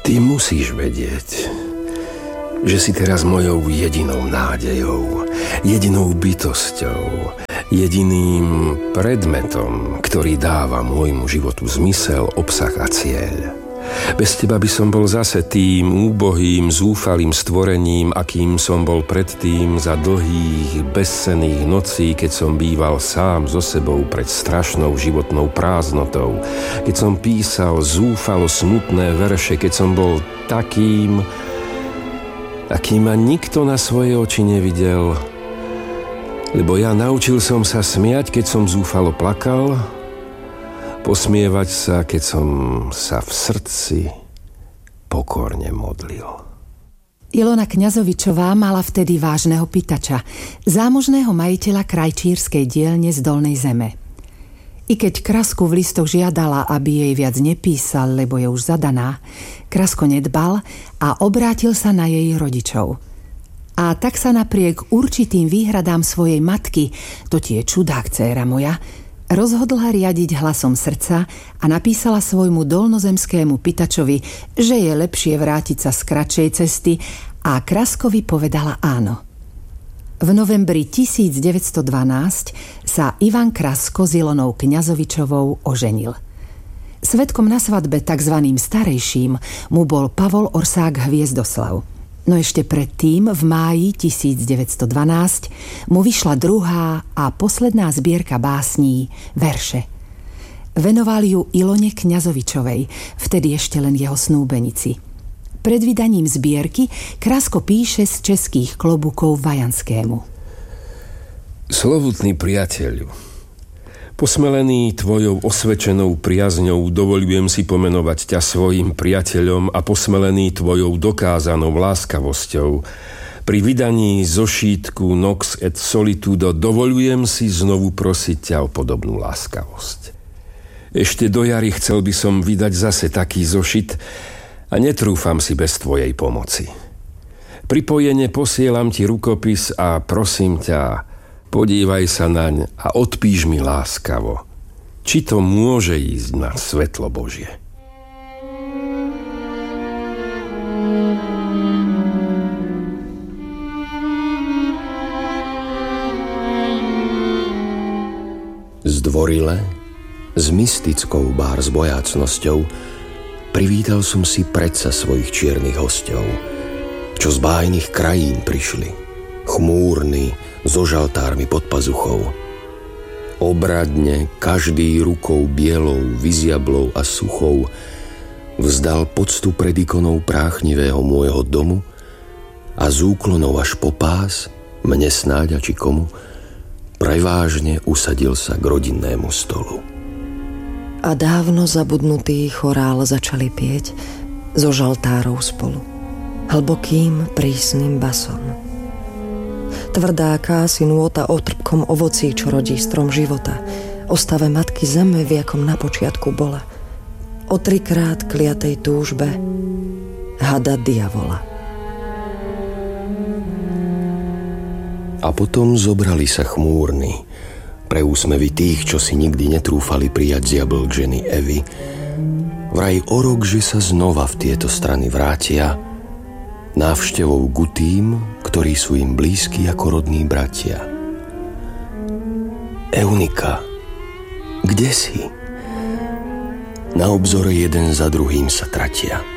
Ty musíš vedieť, že si teraz mojou jedinou nádejou, jedinou bytosťou, jediným predmetom, ktorý dáva môjmu životu zmysel, obsah a cieľ. Bez teba by som bol zase tým úbohým, zúfalým stvorením, akým som bol predtým za dlhých, bezcenných nocí, keď som býval sám so sebou pred strašnou životnou prázdnotou, keď som písal zúfalo smutné verše, keď som bol takým, akým ma nikto na svoje oči nevidel, lebo ja naučil som sa smiať, keď som zúfalo plakal, posmievať sa, keď som sa v srdci pokorne modlil. Ilona Kňazovičová mala vtedy vážneho pýtača, zámožného majiteľa krajčírskej dielne z Dolnej Zeme. I keď Krasku v listoch žiadala, aby jej viac nepísal, lebo je už zadaná, Krasko nedbal a obrátil sa na jej rodičov. A tak sa napriek určitým výhradám svojej matky, to tie čudák, dcéra moja, rozhodla riadiť hlasom srdca a napísala svojmu dolnozemskému pýtačovi, že je lepšie vrátiť sa z kratšej cesty, a Kraskovi povedala áno. V novembri 1912 sa Ivan Krasko s Ilonou Kňazovičovou oženil. Svedkom na svadbe takzvaným starejším mu bol Pavol Orsák Hviezdoslav. No ešte predtým, v máji 1912, mu vyšla druhá a posledná zbierka básní Verše. Venoval ju Ilone Kňazovičovej, vtedy ešte len jeho snúbenici. Pred vydaním zbierky Krasko píše z českých klobúkov Vajanskému. Slovutný priateľu, posmelený tvojou osvedčenou priazňou dovoľujem si pomenovať ťa svojim priateľom a posmelený tvojou dokázanou láskavosťou. Pri vydaní zošítku Nox et Solitudo dovoľujem si znovu prosiť ťa o podobnú láskavosť. Ešte do jary chcel by som vydať zase taký zošit a netrúfam si bez tvojej pomoci. Pripojene posielam ti rukopis a prosím ťa, podívaj sa naň a odpíš mi láskavo, či to môže ísť na svetlo Božie. Zdvorile, s mystickou bár s bojácnosťou, privítal som si predsa svojich čiernych hosťov, čo z bájnych krajín prišli, chmúrny, so žaltármi pod pazuchou. Obradne, každý rukou bielou, vyziablou a suchou vzdal poctu pred ikonou práchnivého môjho domu a z úklonov až po pás, mne snáď a či komu, prevážne usadil sa k rodinnému stolu. A dávno zabudnutý chorál začali pieť zo žaltárov spolu, hlbokým, prísnym basom. Tvrdá kási nôta o trpkom ovocí, čo rodí strom života, o stave matky zeme, v jakom na počiatku bola, o 3-krát kliatej túžbe hada diavola. A potom zobrali sa chmúrni, pre úsmevy tých, čo si nikdy netrúfali prijať z jablk ženy Evy, vraj o rok, že sa znova v tieto strany vrátia, návštevou ku tým, ktorí sú im blízki ako rodní bratia. Eunika, kde si? Na obzore jeden za druhým sa tratia.